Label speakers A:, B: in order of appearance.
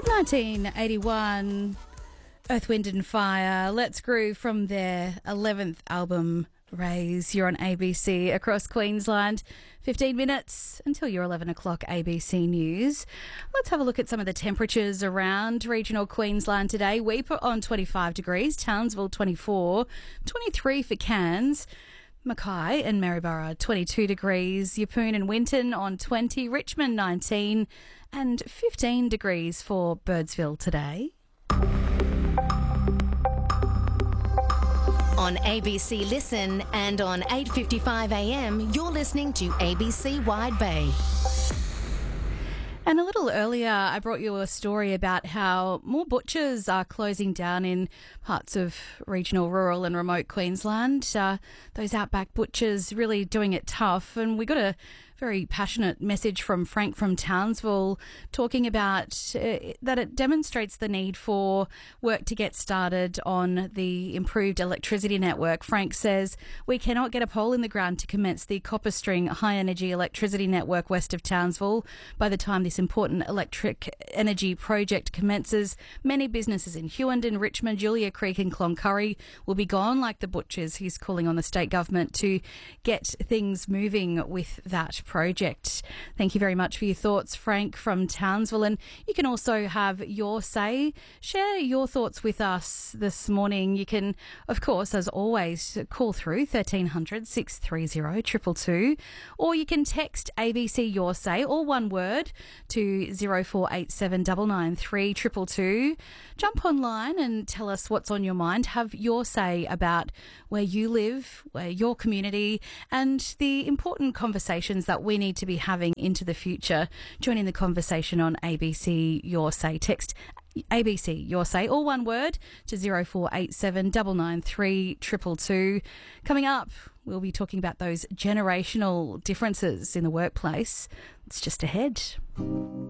A: From 1981, Earth, Wind and Fire, Let's Groove from their 11th album, Raise. You're on ABC across Queensland. 15 minutes until your 11 o'clock ABC News. Let's have a look at some of the temperatures around regional Queensland today. Weipa on 25 degrees, Townsville 24, 23 for Cairns, Mackay and Maryborough 22 degrees, Yeppoon and Winton on 20, Richmond 19 and 15 degrees for Birdsville today.
B: On ABC Listen and on 8:55am, you're listening to ABC Wide Bay.
A: And a little earlier, I brought you a story about how more butchers are closing down in parts of regional, rural and remote Queensland. Those outback butchers really doing it tough. And we got a very passionate message from Frank from Townsville talking about that it demonstrates the need for work to get started on the improved electricity network. Frank says, we cannot get a pole in the ground to commence the copper string high energy electricity network west of Townsville. By the time this important electric energy project commences, many businesses in Hughenden, Richmond, Julia Creek and Cloncurry will be gone like the butchers. He's calling on the state government to get things moving with that project. Thank you very much for your thoughts, Frank from Townsville. And you can also have your say. Share your thoughts with us this morning. You can, of course, as always, call through 1300 630 222, or you can text ABC Your Say, all one word, to 0487 993 222. Jump online and tell us what's on your mind. Have your say about where you live, where your community, and the important conversations that we need to be having into the future. Join in the conversation on ABC Your Say. Text ABC Your Say, all one word, to 0487 993 222. Coming up, we'll be talking about those generational differences in the workplace. It's just ahead.